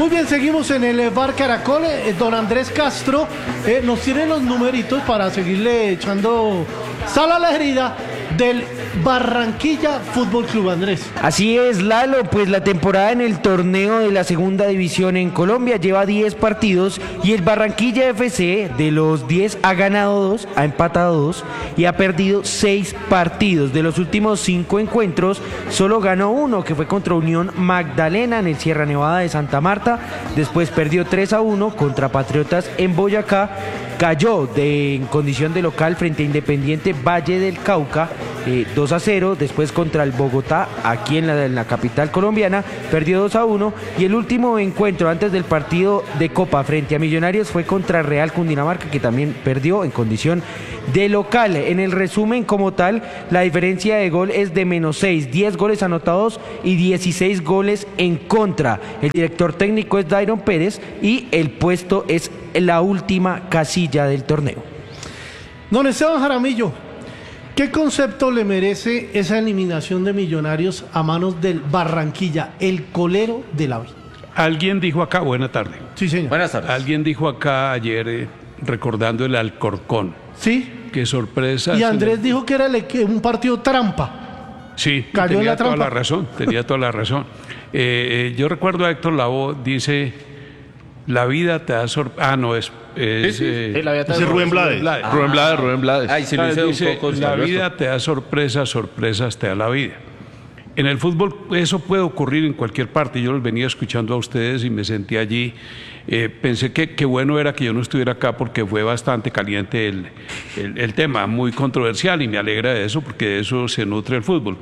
Muy bien, seguimos en el Bar Caracol. Don Andrés Castro nos tiene los numeritos para seguirle echando sal a la herida del Barranquilla Fútbol Club. Andrés. Así es, Lalo, pues la temporada en el torneo de la segunda división en Colombia lleva 10 partidos y el Barranquilla FC de los 10 ha ganado 2, ha empatado 2 y ha perdido 6 partidos. De los últimos 5 encuentros solo ganó 1, que fue contra Unión Magdalena en el Sierra Nevada de Santa Marta. Después perdió 3-1 contra Patriotas en Boyacá. Cayó en condición de local frente a Independiente Valle del Cauca 2-0, después contra el Bogotá aquí en la capital colombiana, perdió 2-1 y el último encuentro antes del partido de Copa frente a Millonarios fue contra Real Cundinamarca, que también perdió en condición de local. En el resumen como tal, la diferencia de gol es de -6, 10 goles anotados y 16 goles en contra. El director técnico es Dairon Pérez y el puesto es la última casilla del torneo. Don Esteban Jaramillo, ¿qué concepto le merece esa eliminación de Millonarios a manos del Barranquilla, el colero de la vida? Alguien dijo acá, buena tarde. Sí, señor. Buenas tardes. Alguien dijo acá ayer, recordando el Alcorcón. Sí. Qué sorpresa. Y Andrés dijo que era un partido trampa. Sí, cayó en la toda trampa. la razón, tenía toda la razón. Yo recuerdo a Héctor Lavoe, dice... La vida te da sorpresa. Ah, no, es la vida te da Rubén Blades. Rubén Blades. Ay, si lo hice dice, un poco. la vida te da sorpresas, sorpresas te da la vida. En el fútbol eso puede ocurrir en cualquier parte. Yo los venía escuchando a ustedes y me sentí allí. Pensé que bueno era que yo no estuviera acá porque fue bastante caliente el tema, muy controversial, y me alegra de eso porque de eso se nutre el fútbol.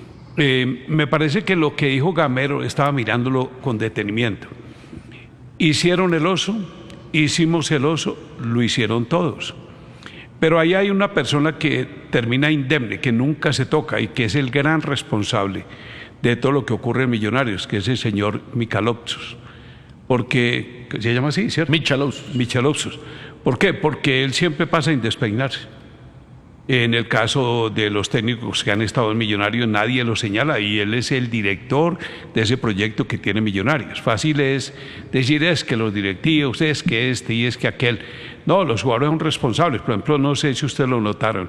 Me parece que lo que dijo Gamero estaba mirándolo con detenimiento. Hicieron el oso, hicimos el oso, lo hicieron todos. Pero ahí hay una persona que termina indemne, que nunca se toca y que es el gran responsable de todo lo que ocurre en Millonarios, que es el señor Michalopoulos. Porque, se llama así, ¿cierto? Michalopoulos. ¿Por qué? Porque él siempre pasa sin despeinarse. En el caso de los técnicos que han estado en Millonarios, nadie lo señala y él es el director de ese proyecto que tiene Millonarios. Fácil es decir, es que los directivos, es que este y es que aquel. No, los jugadores son responsables. Por ejemplo, no sé si ustedes lo notaron,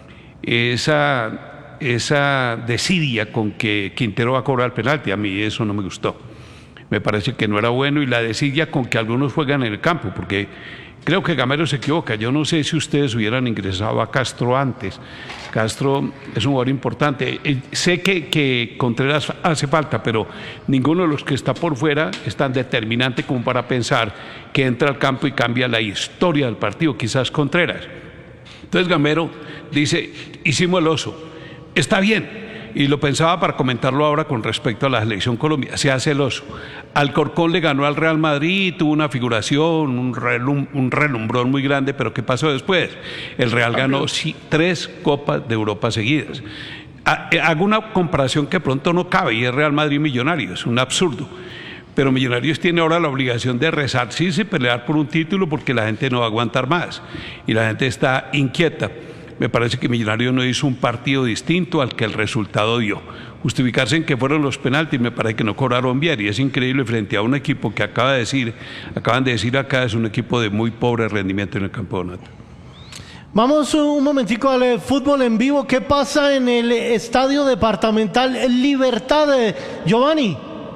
esa desidia con que Quintero va a cobrar el penalti, a mí eso no me gustó. Me parece que no era bueno, y la desidia con que algunos juegan en el campo, porque creo que Gamero se equivoca. Yo no sé si ustedes hubieran ingresado a Castro antes. Castro es un jugador importante. Sé que Contreras hace falta, pero ninguno de los que está por fuera es tan determinante como para pensar que entra al campo y cambia la historia del partido, quizás Contreras. Entonces Gamero dice, hicimos el oso. Está bien. Y lo pensaba para comentarlo ahora con respecto a la selección Colombia. Se hace el oso. Alcorcón le ganó al Real Madrid, tuvo una figuración, un relumbrón muy grande, pero ¿qué pasó después? El Real ganó 3 Copas de Europa seguidas. Hago una comparación que pronto no cabe, y es Real Madrid Millonarios, un absurdo. Pero Millonarios tiene ahora la obligación de resarcirse y pelear por un título, porque la gente no va a aguantar más y la gente está inquieta. Me parece que Millonarios no hizo un partido distinto al que el resultado dio. Justificarse en que fueron los penaltis, me parece que no cobraron bien, y es increíble frente a un equipo que acaban de decir acá, es un equipo de muy pobre rendimiento en el campeonato. Vamos un momentico al fútbol en vivo. ¿Qué pasa en el estadio departamental Libertad, Giovanni?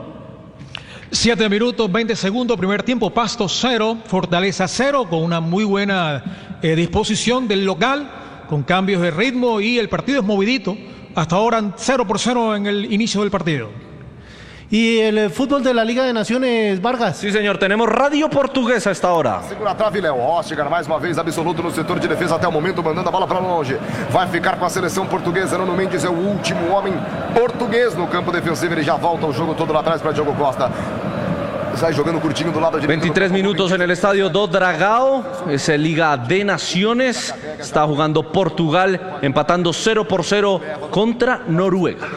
7 minutos, 20 segundos, primer tiempo, Pasto 0, Fortaleza 0, con una muy buena disposición del local, con cambios de ritmo, y el partido es movidito. Hasta ahora 0-0 en el inicio del partido. ¿Y el fútbol de la Liga de Naciones, Vargas? Sí, señor, tenemos Radio Portuguesa a esta hora. Segura a trave, Léo Rostigar, mais uma vez absoluto no setor de defesa até o momento, mandando a bola para longe. Vai ficar com a seleção portuguesa. Nuno Mendes é o último homem português no campo defensivo. Ele já volta o jogo todo lá atrás para Diogo Costa. Sai jogando curtinho do lado direito. 23 minutos en el estadio do Dragao, es Liga de Naciones, está jugando Portugal, empatando 0-0 contra Noruega.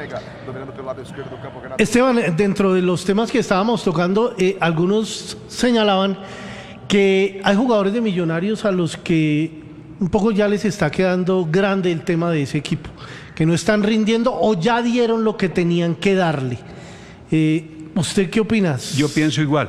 Esteban, dentro de los temas que estábamos tocando, algunos señalaban que hay jugadores de Millonarios a los que un poco ya les está quedando grande el tema de ese equipo, que no están rindiendo o ya dieron lo que tenían que darle. ¿Usted qué opinas? Yo pienso igual.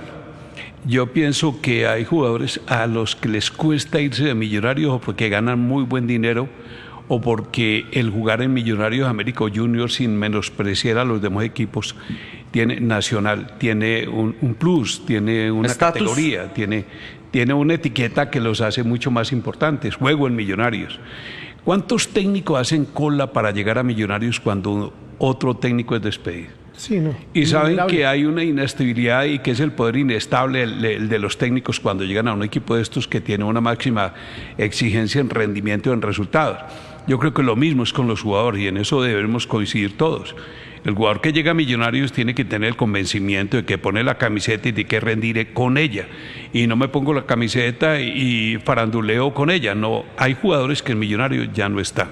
Yo pienso que hay jugadores a los que les cuesta irse de Millonarios o porque ganan muy buen dinero o porque el jugar en Millonarios América Junior, sin menospreciar a los demás equipos, tiene nacional, tiene un plus, tiene una ¿Estatus? categoría, tiene una etiqueta que los hace mucho más importantes. Juego en Millonarios. ¿Cuántos técnicos hacen cola para llegar a Millonarios cuando otro técnico es despedido? Sí, no. Y saben Innegable. que hay una inestabilidad y que es el poder inestable el de los técnicos cuando llegan a un equipo de estos que tiene una máxima exigencia en rendimiento y en resultados. Yo creo que lo mismo es con los jugadores y en eso debemos coincidir todos. El jugador que llega a Millonarios tiene que tener el convencimiento de que pone la camiseta y de que rendiré con ella. Y no me pongo la camiseta y faranduleo con ella. No, hay jugadores que en Millonarios ya no están.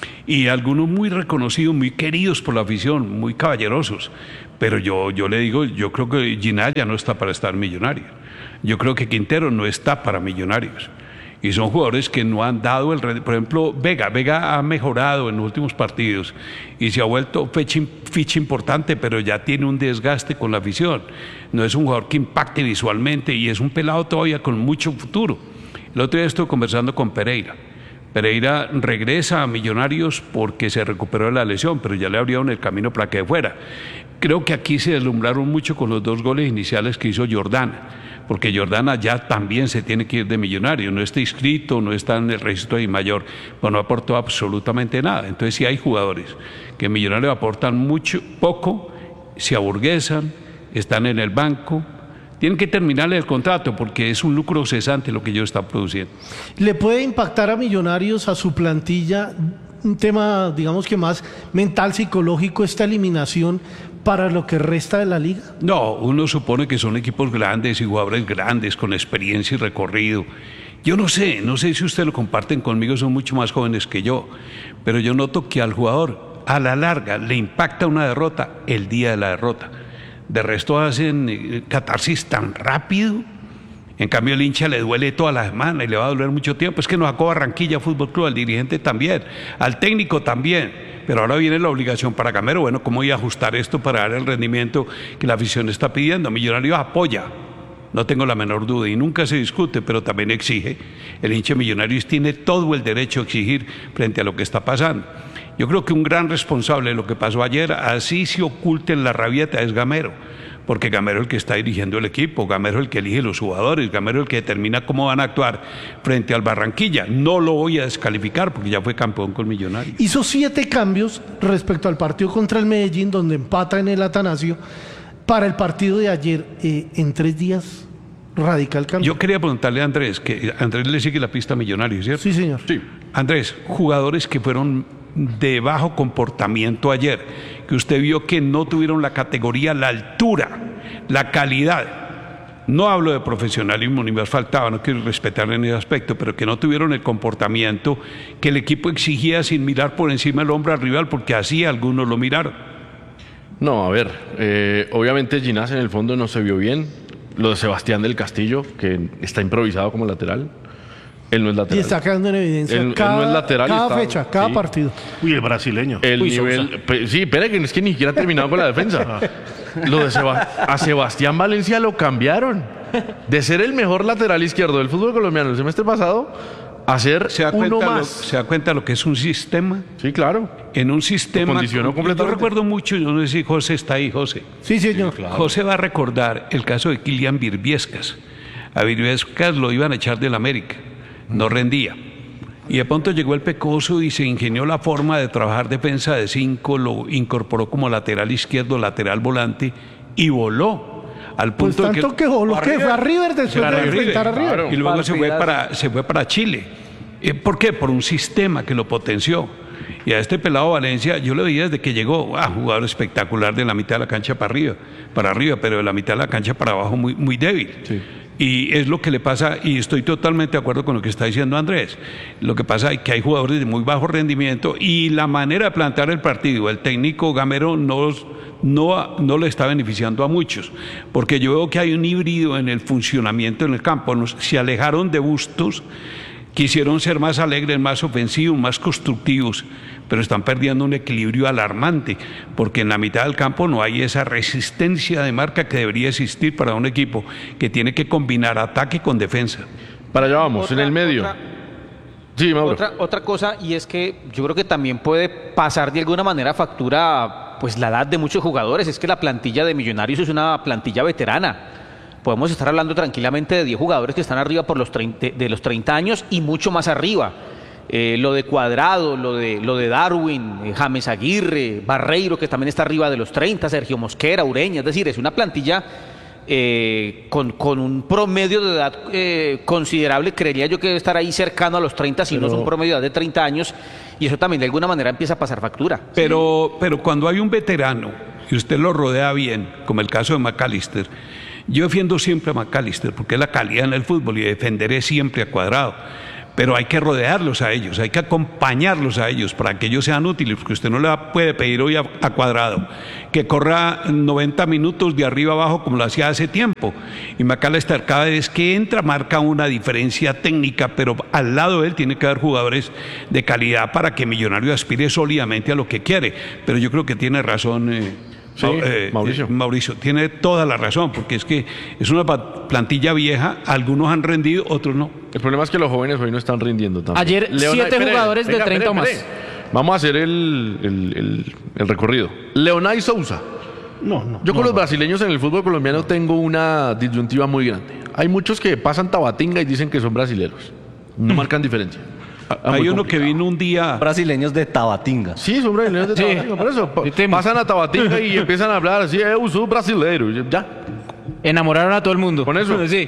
Y algunos muy reconocidos, muy queridos por la afición, muy caballerosos. Pero yo le digo, yo creo que Ginás no está para estar Millonarios. Yo creo que Quintero no está para Millonarios. Y son jugadores que no han dado por ejemplo, Vega ha mejorado en los últimos partidos y se ha vuelto ficha importante, pero ya tiene un desgaste con la afición. No es un jugador que impacte visualmente y es un pelado todavía con mucho futuro. El otro día estuve conversando con Pereira. Pereira regresa a Millonarios porque se recuperó de la lesión, pero ya le abrieron el camino para que fuera. Creo que aquí se deslumbraron mucho con los 2 goles iniciales que hizo Jordana, porque Jordana ya también se tiene que ir de Millonarios, no está inscrito, no está en el registro de mayor, pero no aportó absolutamente nada. Entonces sí hay jugadores que en Millonarios aportan poco, se aburguesan, están en el banco. Tienen que terminarle el contrato porque es un lucro cesante lo que ellos están produciendo. ¿Le puede impactar a Millonarios, a su plantilla, un tema, digamos que más mental, psicológico, esta eliminación para lo que resta de la liga? No, uno supone que son equipos grandes y jugadores grandes con experiencia y recorrido. Yo no sé si ustedes lo comparten conmigo, son mucho más jóvenes que yo, pero yo noto que al jugador a la larga le impacta una derrota el día de la derrota. De resto hacen catarsis tan rápido. En cambio el hincha le duele toda la semana y le va a doler mucho tiempo. Es que nos sacó Barranquilla Fútbol Club, al dirigente también, al técnico también. Pero ahora viene la obligación para Gamero. Bueno, ¿cómo voy a ajustar esto para dar el rendimiento que la afición está pidiendo? Millonarios apoya, no tengo la menor duda, y nunca se discute, pero también exige. El hincha de Millonarios tiene todo el derecho a exigir frente a lo que está pasando. Yo creo que un gran responsable de lo que pasó ayer, así se oculte en la rabieta, es Gamero, porque Gamero es el que está dirigiendo el equipo, Gamero es el que elige los jugadores, Gamero es el que determina cómo van a actuar frente al Barranquilla. No lo voy a descalificar porque ya fue campeón con Millonarios. Hizo 7 cambios respecto al partido contra el Medellín, donde empata en el Atanasio, para el partido de ayer, en 3 días. Radical cambio. Yo quería preguntarle a Andrés, que Andrés le sigue la pista a Millonarios, ¿cierto? Sí, señor. Sí. Andrés, jugadores que fueron de bajo comportamiento ayer, que usted vio que no tuvieron la categoría, la altura, la calidad. No hablo de profesionalismo, ni me faltaba, no quiero respetar en ese aspecto, pero que no tuvieron el comportamiento que el equipo exigía sin mirar por encima del hombro al rival, porque así algunos lo miraron. No, a ver, obviamente Ginás en el fondo no se vio bien. Lo de Sebastián del Castillo, que está improvisado como lateral. Él no es lateral. Y está quedando en evidencia Él cada, no es lateral, cada está- fecha, cada sí. partido. Uy, el brasileño. El Uy, nivel. Sí, espera, que es que ni siquiera ha terminado con la defensa. Lo de a Sebastián Valencia lo cambiaron. De ser el mejor lateral izquierdo del fútbol colombiano el semestre pasado, a ser ¿Se da uno cuenta más. ¿Se da cuenta lo que es un sistema? Sí, claro. En un sistema. Lo condicionó Yo completamente. recuerdo mucho, yo no sé si José está ahí, José. Sí, señor. José va a recordar el caso de Kylian Birbiescas. A Birbiescas lo iban a echar del América, no rendía. Y de pronto llegó el Pecoso y se ingenió la forma de trabajar defensa de 5, lo incorporó como lateral izquierdo, lateral volante y voló. Al Pues punto de tanto que voló, que fue a River después Fue a de River, enfrentar a River. claro. y luego se fue para Chile. ¿Por qué? Por un sistema que lo potenció. Y a este pelado Valencia, yo lo veía desde que llegó, jugador espectacular de la mitad de la cancha para arriba, pero de la mitad de la cancha para abajo muy, muy débil. Sí. Y es lo que le pasa, y estoy totalmente de acuerdo con lo que está diciendo Andrés. Lo que pasa es que hay jugadores de muy bajo rendimiento y la manera de plantear el partido, el técnico Gamero no le está beneficiando a muchos, porque yo veo que hay un híbrido en el funcionamiento en el campo. Se alejaron de Bustos, Quisieron ser más alegres, más ofensivos, más constructivos, pero están perdiendo un equilibrio alarmante, porque en la mitad del campo no hay esa resistencia de marca que debería existir para un equipo que tiene que combinar ataque con defensa. Para allá vamos, en el medio. Sí, Mauro. Otra cosa, y es que yo creo que también puede pasar de alguna manera factura pues la edad de muchos jugadores. Es que la plantilla de Millonarios es una plantilla veterana. Podemos estar hablando tranquilamente de 10 jugadores que están arriba por los 30 años y mucho más arriba. Lo de Cuadrado, lo de Darwin, James Aguirre, Barreiro, que también está arriba de los 30, Sergio Mosquera, Ureña. Es decir, es una plantilla con un promedio de edad considerable. Creería yo que debe estar ahí cercano a los 30, si no es un promedio de edad de 30 años. Y eso también de alguna manera empieza a pasar factura. Pero cuando hay un veterano y usted lo rodea bien, como el caso de McAllister, yo defiendo siempre a McAllister porque es la calidad en el fútbol y defenderé siempre a Cuadrado. Pero hay que rodearlos a ellos, hay que acompañarlos a ellos para que ellos sean útiles, porque usted no le puede pedir hoy a Cuadrado que corra 90 minutos de arriba abajo como lo hacía hace tiempo. Y McAllister cada vez que entra marca una diferencia técnica, pero al lado de él tiene que haber jugadores de calidad para que Millonario aspire sólidamente a lo que quiere. Pero yo creo que tiene razón. Sí, Mauricio tiene toda la razón, porque es que es una plantilla vieja, algunos han rendido, otros no. El problema es que los jóvenes hoy no están rindiendo tampoco. Ayer 7 jugadores de 30 o más. Vamos a hacer el recorrido. Leonay Sousa. Yo con los brasileños en el fútbol colombiano tengo una disyuntiva muy grande. Hay muchos que pasan Tabatinga y dicen que son brasileros. No marcan diferencia. Hay uno que vino un día. Brasileños de Tabatinga. Sí, son brasileños de Tabatinga. Por eso pasan a Tabatinga y empiezan a hablar así, yo soy brasileiro. Ya. Enamoraron a todo el mundo. Con eso. Sí.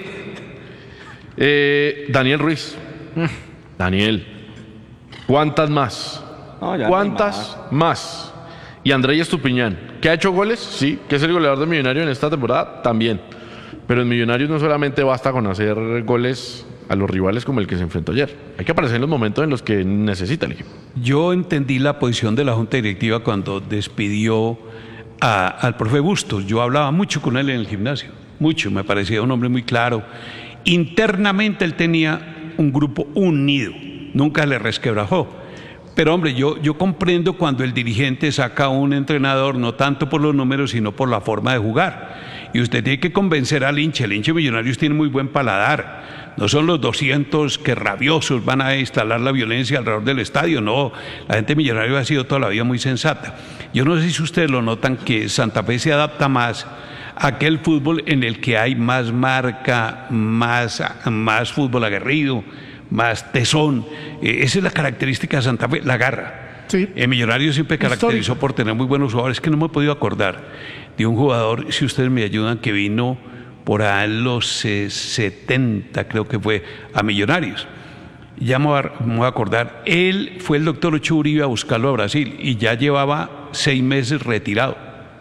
Daniel Ruiz. Daniel. ¿Cuántas más? ¿Cuántas más? Y Andrés Estupiñán. ¿Que ha hecho goles? Sí. ¿Que es el goleador de Millonario en esta temporada? También. Pero en Millonarios no solamente basta con hacer goles a los rivales como el que se enfrentó ayer. Hay que aparecer en los momentos en los que necesita el equipo. Yo entendí la posición de la Junta Directiva cuando despidió al profe Bustos. Yo hablaba mucho con él en el gimnasio, mucho, me parecía un hombre muy claro. Internamente él tenía un grupo unido, nunca le resquebrajó. Pero hombre, yo comprendo cuando el dirigente saca a un entrenador, no tanto por los números, sino por la forma de jugar. Y usted tiene que convencer al hincha. El hincha de Millonarios tiene muy buen paladar. No son los 200 que rabiosos van a instalar la violencia alrededor del estadio. No, la gente de Millonarios ha sido toda la vida muy sensata. Yo no sé si ustedes lo notan que Santa Fe se adapta más a aquel fútbol en el que hay más marca, más fútbol aguerrido, más tesón. Esa es la característica de Santa Fe, la garra. Sí. Millonarios siempre caracterizó por tener muy buenos jugadores. Es que no me he podido acordar de un jugador, si ustedes me ayudan, que vino por ahí en los 70, creo que fue, a Millonarios. Ya me voy a acordar. Él fue el doctor Ochoa Uribe a buscarlo a Brasil y ya llevaba 6 meses retirado.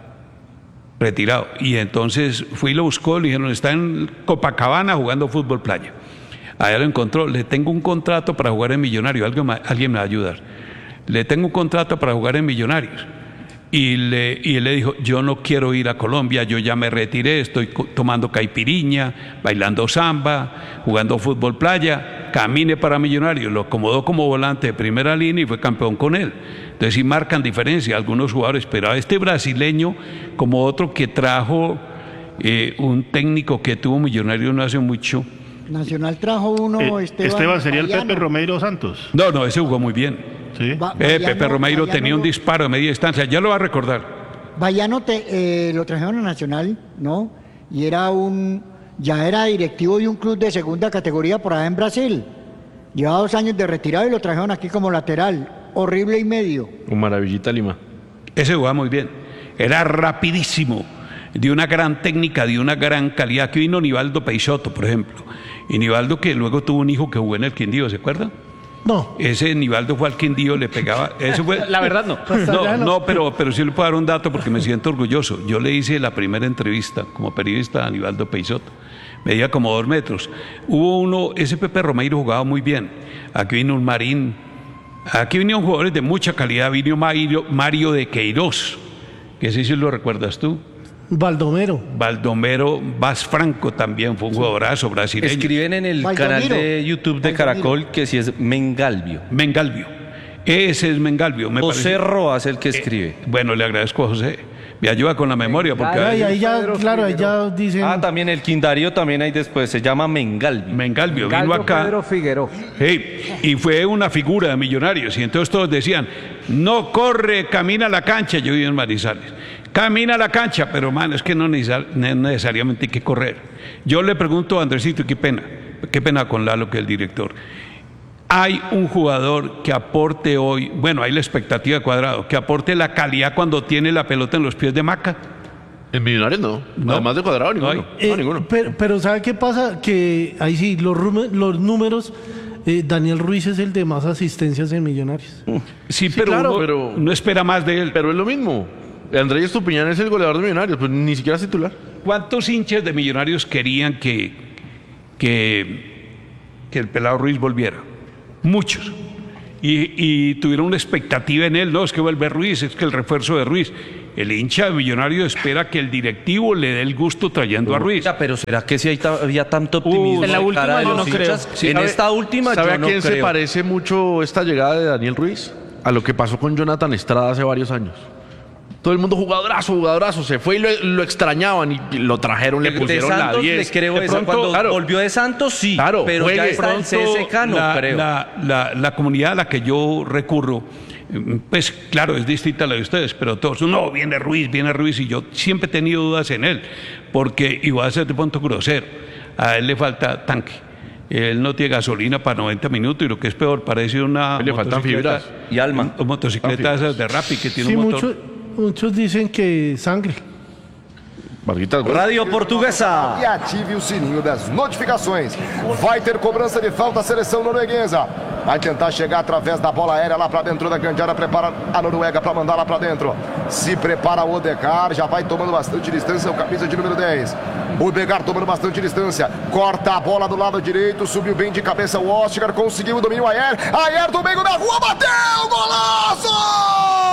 Y entonces fui y lo buscó, le dijeron, está en Copacabana jugando fútbol playa. Allá lo encontró, le tengo un contrato para jugar en Millonarios, alguien me va a ayudar. Le tengo un contrato para jugar en Millonarios. Y él le dijo, yo no quiero ir a Colombia, yo ya me retiré, estoy tomando caipiriña, bailando samba, jugando fútbol playa, camine para Millonarios. Lo acomodó como volante de primera línea y fue campeón con él. Entonces sí marcan diferencia algunos jugadores, pero a este brasileño, como otro que trajo un técnico que tuvo Millonarios no hace mucho. Nacional trajo uno, Esteban sería el Pepe Romeiro Santos. No, ese jugó muy bien. Sí. Pepe Romeiro tenía un disparo de media distancia, ya lo va a recordar. Bayano lo trajeron a Nacional, ¿no? Y ya era directivo de un club de segunda categoría por allá en Brasil. Llevaba 2 años de retirado y lo trajeron aquí como lateral. Horrible y medio. Un maravillita Lima. Ese jugaba muy bien. Era rapidísimo, de una gran técnica, de una gran calidad. Aquí vino Nivaldo Peixoto, por ejemplo. Y Nivaldo, que luego tuvo un hijo que jugó en el Quindío, ¿se acuerdan? No. Ese Nivaldo fue al Quindío, le pegaba. Eso fue. La verdad no. No, pero sí le puedo dar un dato porque me siento orgulloso. Yo le hice la primera entrevista como periodista a Nivaldo Peixoto. Medía como 2 metros. Hubo uno, ese Pepe Romeiro jugaba muy bien. Aquí vino un Marín. Aquí vinieron jugadores de mucha calidad. Vino Mario de Queiroz, que ese sí lo recuerdas tú. Baldomero Vaz Franco también fue un jugadorazo brasileño. Escriben en el canal de YouTube de Caracol que si es Mengalvio. Ese es Mengalvio. José Roas el que escribe. Bueno, le agradezco a José. Me ayuda con la memoria porque ahí ya dicen. También el Quindario también hay después, se llama Mengalvio. Vino acá. Pedro Figueroa. Y fue una figura de Millonarios. Y entonces todos decían, no corre, camina a la cancha. Yo vivo en Manizales. Camina a la cancha, pero es que no necesariamente hay que correr. Yo le pregunto a Andresito, qué pena con Lalo, que es el director. Hay un jugador que aporte hoy, hay la expectativa de Cuadrado, que aporte la calidad cuando tiene la pelota en los pies de Maca. En Millonarios no. Además de Cuadrado, ninguno. Ninguno. Pero ¿sabe qué pasa? Que ahí sí, los números, Daniel Ruiz es el de más asistencias en Millonarios. Sí, pero uno no espera más de él. Pero es lo mismo. Andrés Estupiñán es el goleador de Millonarios, pues ni siquiera es titular. ¿Cuántos hinchas de Millonarios querían que el pelado Ruiz volviera? Muchos. Y tuvieron una expectativa en él. No, es que vuelve Ruiz, es que el refuerzo de Ruiz. El hincha de Millonarios espera que el directivo le dé el gusto trayendo a Ruiz. Pero ¿será que si había tanto optimismo? En la última yo no creo. En esta última ¿sabe yo a no quién creo? se parece mucho esta llegada de Daniel Ruiz? A lo que pasó con Jonathan Estrada hace varios años. Todo el mundo jugadorazo, se fue y lo extrañaban y lo trajeron, le pusieron de Santos, la 10. Le creo eso. Cuando volvió de Santos, sí, pero ya está el CSK, no creo. La comunidad a la que yo recurro, pues claro, es distinta a la de ustedes, pero todos, no, viene Ruiz, y yo siempre he tenido dudas en él, porque, y voy a ser de punto grosero, a él le falta tanque. Él no tiene gasolina para 90 minutos y lo que es peor, parece una le faltan fibras y alma. Motocicleta esas de Rappi que tiene un motor. Muchos dicen que sangre. Radio Portuguesa. E ative o sininho das notificações. Vai ter cobrança de falta a seleção norueguesa. Vai tentar chegar através da bola aérea lá para dentro da grande área. Prepara a Noruega para mandar lá para dentro. Se prepara o Odegaard. Já vai tomando bastante distância. O camisa de número 10. O Odegaard tomando bastante distância. Corta a bola do lado direito. Subiu bem de cabeça o Oscar. Conseguiu o domínio aéreo. Aéreo do meio da rua. Bateu! Golaço!